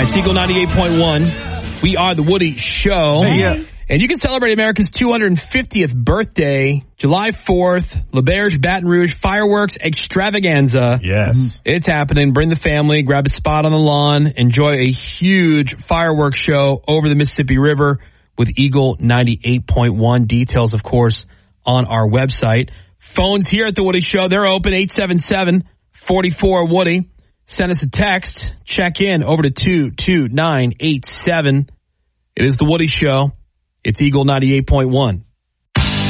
It's Eagle 98.1. We are the Woody Show. Hey. And you can celebrate America's 250th birthday, July 4th, LaBerge Baton Rouge Fireworks Extravaganza. Yes. It's happening. Bring the family, grab a spot on the lawn, enjoy a huge fireworks show over the Mississippi River with Eagle 98.1. Details, of course, on our website. Phones here at the Woody Show, they're open, 877-44-WOODY. Send us a text. Check in over to 22987. It is the Woody Show. It's Eagle 98.1.